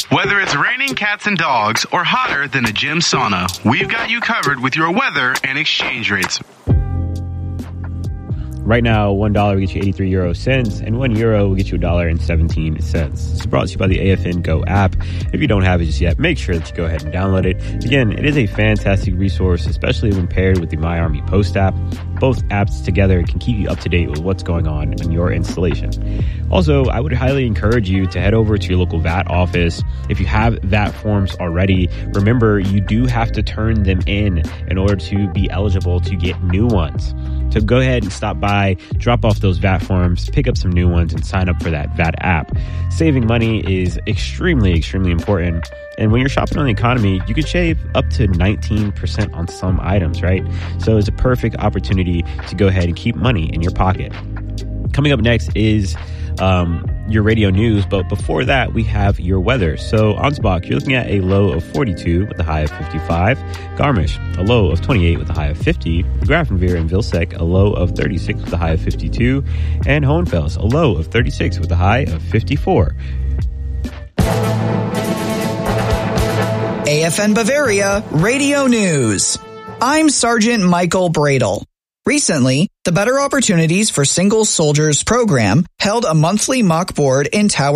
Whether it's raining cats and dogs or hotter than a gym sauna, we've got you covered with your weather and exchange rates. Right now, $1 will get you 83 euro cents, and €1 will get you $1.17. This is brought to you by the AFN Go app. If you don't have it just yet, make sure that you go ahead and download it. Again, it is a fantastic resource, especially when paired with the MyArmy Post app. Both apps together can keep you up to date with what's going on in your installation. Also, I would highly encourage you to head over to your local VAT office. If you have VAT forms already, remember you do have to turn them in order to be eligible to get new ones. So go ahead and stop by, drop off those VAT forms, pick up some new ones, and sign up for that VAT app. Saving money is extremely, extremely important. And when you're shopping on the economy, you can shave up to 19% on some items, right? So it's a perfect opportunity to go ahead and keep money in your pocket. Coming up next is your radio news, but before that, we have your weather. So Ansbach, you're looking at a low of 42 with a high of 55. Garmisch, a low of 28 with a high of 50. Grafenweer and Vilsek, a low of 36 with a high of 52. And Hohenfels, a low of 36 with a high of 54. AFN Bavaria Radio News. I'm Sergeant Michael Bradle. Recently, the Better Opportunities for Single Soldiers program held a monthly mock board in Tower